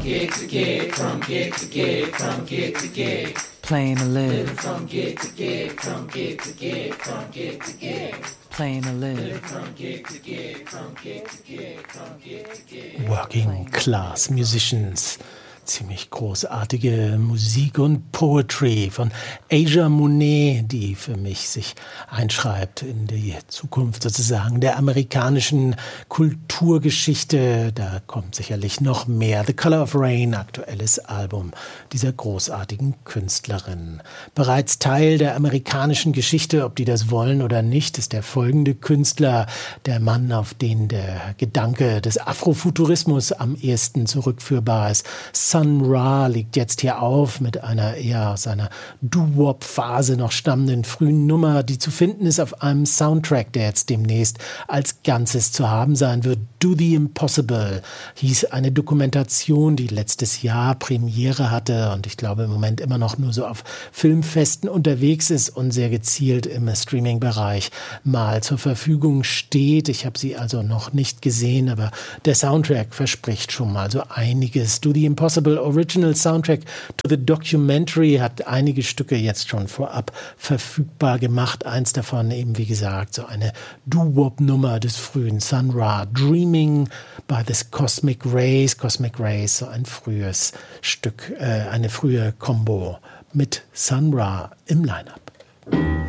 gig to gig, from gig to gig, from gig to gig. Playing to live. Living from gig to gig, from gig to gig, from gig to gig. Playing to live. Living from gig to gig, from gig to gig, from gig to gig. Working Class Musicians. Ziemlich großartige Musik und Poetry von Aja Monet, die für mich sich einschreibt in die Zukunft sozusagen der amerikanischen Kulturgeschichte. Da kommt sicherlich noch mehr. The Color of Rain, aktuelles Album dieser großartigen Künstlerin. Bereits Teil der amerikanischen Geschichte, ob die das wollen oder nicht, ist der folgende Künstler, der Mann, auf den der Gedanke des Afrofuturismus am ehesten zurückführbar ist. Sun Ra liegt jetzt hier auf mit einer eher aus seiner Doo-Wop-Phase noch stammenden frühen Nummer, die zu finden ist auf einem Soundtrack, der jetzt demnächst als Ganzes zu haben sein wird. Do the Impossible hieß eine Dokumentation, die letztes Jahr Premiere hatte und ich glaube im Moment immer noch nur so auf Filmfesten unterwegs ist und sehr gezielt im Streaming-Bereich mal zur Verfügung steht. Ich habe sie also noch nicht gesehen, aber der Soundtrack verspricht schon mal so einiges. Do the Impossible Original Soundtrack to the Documentary hat einige Stücke jetzt schon vorab verfügbar gemacht. Eins davon eben, wie gesagt, so eine Doo-Wop-Nummer des frühen Sun Ra, Dreaming by the Cosmic Rays. Cosmic Rays, so ein frühes Stück, eine frühe Combo mit Sun Ra im Line-Up.